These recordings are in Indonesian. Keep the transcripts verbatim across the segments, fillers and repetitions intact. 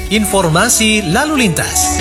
informasi lalu lintas.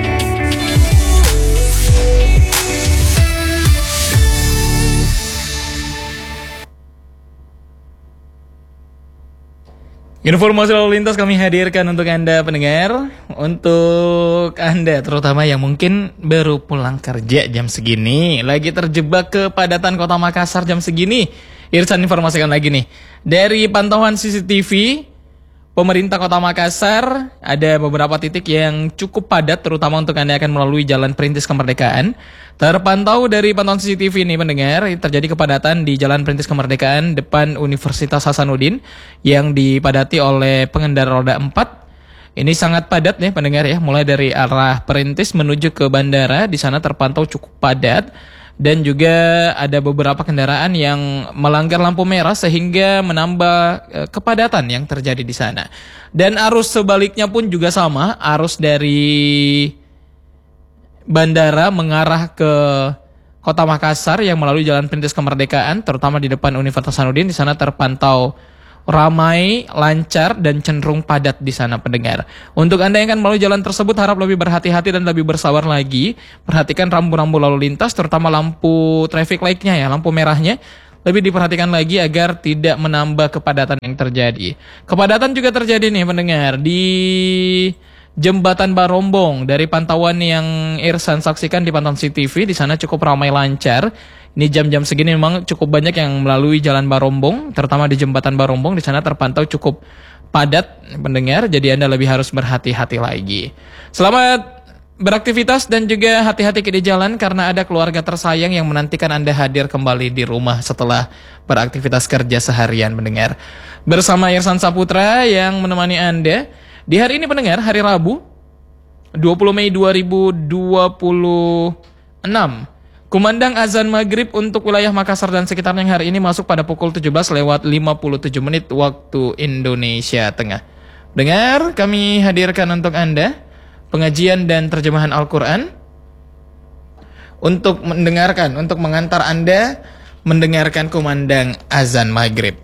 Informasi lalu lintas kami hadirkan untuk Anda pendengar, untuk Anda terutama yang mungkin baru pulang kerja jam segini, lagi terjebak kepadatan Kota Makassar jam segini. Irsan informasikan lagi nih, dari pantauan C C T V pemerintah Kota Makassar ada beberapa titik yang cukup padat, terutama untuk Anda akan melalui Jalan Perintis Kemerdekaan. Terpantau dari pantauan C C T V ini pendengar, terjadi kepadatan di Jalan Perintis Kemerdekaan depan Universitas Hasanuddin yang dipadati oleh pengendara roda empat. Ini sangat padat nih pendengar ya, mulai dari arah Perintis menuju ke bandara, di sana terpantau cukup padat. Dan juga ada beberapa kendaraan yang melanggar lampu merah sehingga menambah e, kepadatan yang terjadi di sana. Dan arus sebaliknya pun juga sama, arus dari bandara mengarah ke Kota Makassar yang melalui Jalan Perintis Kemerdekaan, terutama di depan Universitas Hasanuddin, di sana terpantau ramai, lancar, dan cenderung padat di sana pendengar. Untuk Anda yang akan melalui jalan tersebut, harap lebih berhati-hati dan lebih bersabar lagi. Perhatikan rambu-rambu lalu lintas, terutama lampu traffic light-nya ya, lampu merahnya. Lebih diperhatikan lagi agar tidak menambah kepadatan yang terjadi. Kepadatan juga terjadi nih pendengar di Jembatan Barombong. Dari pantauan yang Irsan saksikan di pantauan C C T V, di sana cukup ramai lancar. Ini jam-jam segini memang cukup banyak yang melalui Jalan Barombong, terutama di Jembatan Barombong. Di sana terpantau cukup padat pendengar, jadi Anda lebih harus berhati-hati lagi. Selamat beraktivitas dan juga hati-hati di jalan karena ada keluarga tersayang yang menantikan Anda hadir kembali di rumah setelah beraktivitas kerja seharian pendengar. Bersama Irsan Saputra yang menemani Anda di hari ini pendengar, hari Rabu dua puluh Mei dua ribu dua puluh enam. Kumandang azan maghrib untuk wilayah Makassar dan sekitarnya hari ini masuk pada pukul tujuh belas lewat lima puluh tujuh menit waktu Indonesia Tengah. Dengar, kami hadirkan untuk Anda pengajian dan terjemahan Al-Quran untuk mendengarkan, untuk mengantar Anda mendengarkan kumandang azan maghrib.